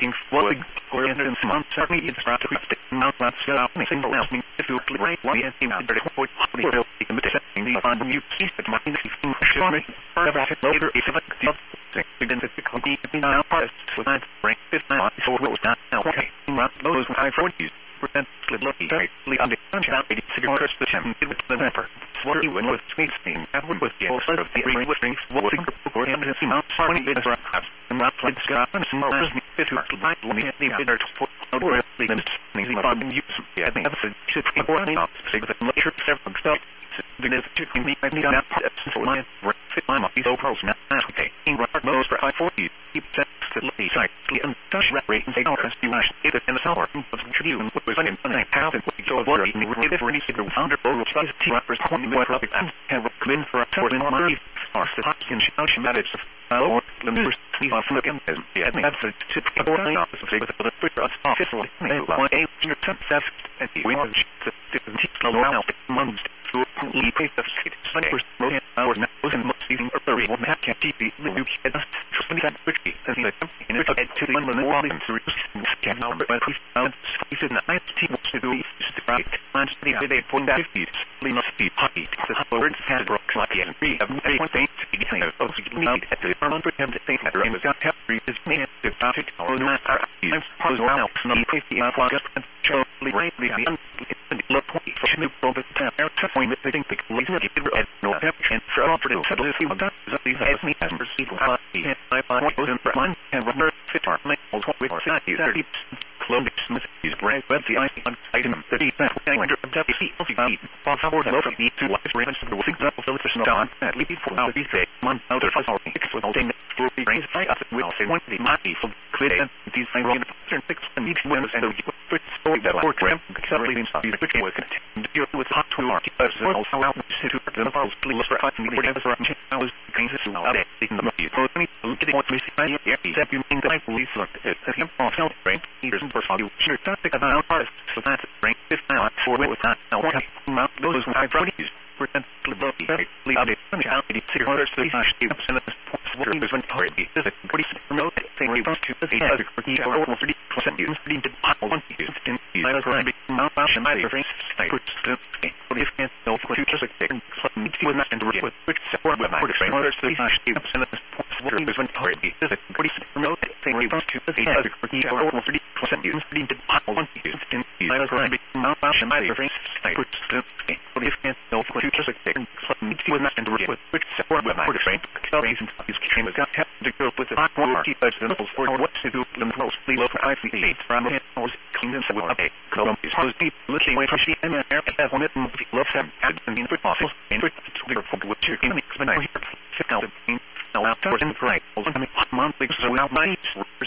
looking for oriented and months certainly it's not to the mount that's anything else me if you play right one and under the point the real setting the on you see that my show me later if I begin to company now parts with that bring this now so it was not okay not those high 40s percent lucky directly on the channel 80 cigarettes the channel with the vapor what you went with space thing and with the sort of the ring with rings what think or and the amount 20 bits and not played Scott and some more me fit to right let me the better for or the things about you yeah I think should be more not say that lecture several stuff the to me I need that part so my fit my mouth so close now okay in rock most for I 40 keep that the site and touch rate and say no as you must it in the summer of you and what was funny and I have and so water in the different the founder or size T rappers on the web and have come in for a tour in my or the hot in shout manage or the news we are from again as the admin for to the office with the Twitter office or one a and we want to slow down months to leave the state first hours now and most even early one have can't keep the new kids just that quickly and the in it to the one more than to can now but we found in the night team to do the right and they point that 50s we must be happy the word has broke like and we have one thing to be kind of need at the front for him to think that in the got have is made the topic or not I'm supposed now not 50 and flag and totally right the look point for new over the time point that they think the police get rid no and for operative settle see what that is as me as perceived I find was in one and rubber fit our make all with 30 clone Smith is brand but the item 30 I wonder if that is for forward and over the two life range of the example so it's not on at least for now be say month out of our fix with all thing for the range I will say one the might be for clear and these things in turn 6 and each winners and the story that our tramp accelerating stuff is which was to deal with hot to our also out to the files please for us and whatever I was going to out in the movie totally getting what we see except you think that I police look at him off help right here's for you sure topic about artists so that's right this now for with that now what those I brought you percent lucky out it out it 630 and what is when hard be visit what is remote thing we want to the other or 30% use the one use in the other not fashion my difference what if can't know for just a thing need to not and with which support with my train orders 30% what is when hard be visit what is remote thing we want to the other or 30% use the one use in the other not fashion my difference what if can't know for just a thing need to not and with which support with my train reasons is came as got to go with the hot water or what to do them closely look for IC8 from the house clean them so okay Columbus is supposed to be looking away from and that one it love them and in football and with your game when I hear fit out the now out in the right monthly so now night